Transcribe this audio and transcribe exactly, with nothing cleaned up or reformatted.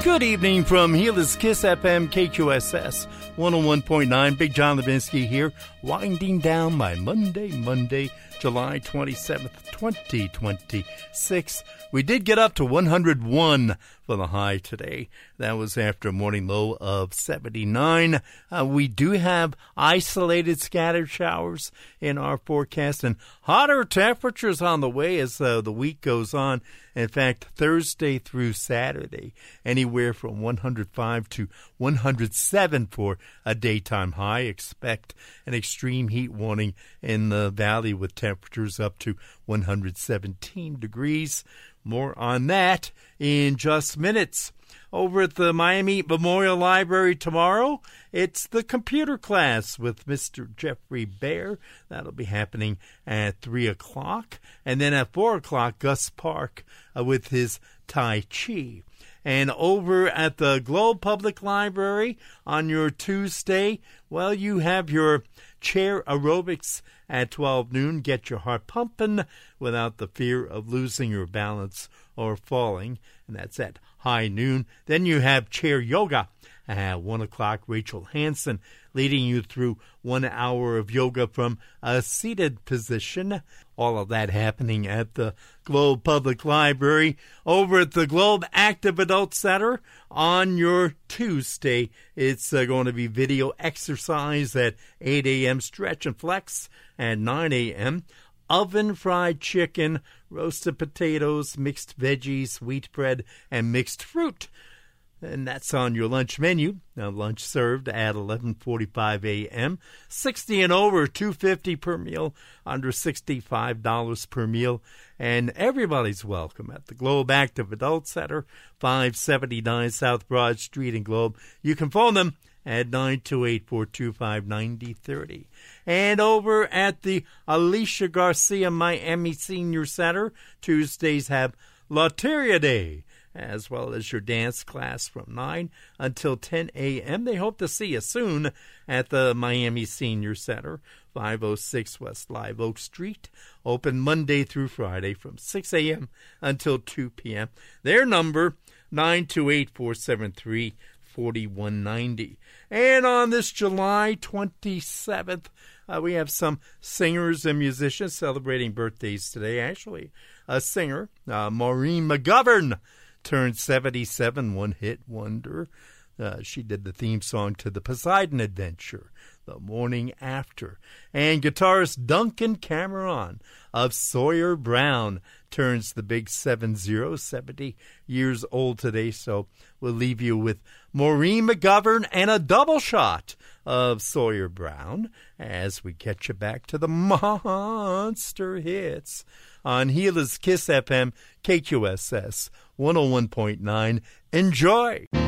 Good evening from Gila's Kiss F M, K Q S S one oh one point nine. Big John Levinsky here, winding down my Monday, Monday, July twenty-seventh, twenty twenty-six. We did get up to one hundred one for the high today. That was after a morning low of seventy-nine. Uh, we do have isolated scattered showers in our forecast and hotter temperatures on the way as uh, the week goes on. In fact, Thursday through Saturday, anywhere from one hundred five to one hundred seven for a daytime high. Expect an extreme heat warning in the valley with temperatures up to one hundred seventeen degrees. More on that in just minutes. Over at the Miami Memorial Library tomorrow, it's the computer class with Mister Jeffrey Baer. That'll be happening at three o'clock. And then at four o'clock, Gus Park uh, with his Tai Chi. And over at the Globe Public Library on your Tuesday, well, you have your chair aerobics at twelve noon. Get your heart pumping without the fear of losing your balance or falling. And that's at high noon. Then you have chair yoga at one o'clock. Rachel Hansen leading you through one hour of yoga from a seated position. All of that happening at the Globe Public Library. Over at the Globe Active Adult Center on your Tuesday, it's uh, going to be video exercise at eight a.m., stretch and flex at nine a.m., oven fried chicken, roasted potatoes, mixed veggies, wheat bread, and mixed fruit. And that's on your lunch menu. Now, lunch served at eleven forty-five a.m. sixty and over, two hundred fifty dollars per meal, under sixty-five dollars per meal. And everybody's welcome at the Globe Active Adult Center, five seventy-nine South Broad Street in Globe. You can phone them at nine two eight, four two five, nine zero three zero. And over at the Alicia Garcia Miami Senior Center, Tuesdays have Loteria Day, as well as your dance class from nine until ten a.m. They hope to see you soon at the Miami Senior Center, five oh six West Live Oak Street, open Monday through Friday from six a.m. until two p.m. Their number, nine two eight, four seven three, four one nine zero. And on this July twenty-seventh, uh, we have some singers and musicians celebrating birthdays today. Actually, a singer, uh, Maureen McGovern, turned seventy-seven, one-hit wonder. Uh, she did the theme song to The Poseidon Adventure, The Morning After. And guitarist Duncan Cameron of Sawyer Brown turns the big seven zero, seventy years old today. So we'll leave you with Maureen McGovern and a double shot of Sawyer Brown as we get you back to the monster hits on Gila's Kiss F M, K Q S S one oh one point nine. Enjoy!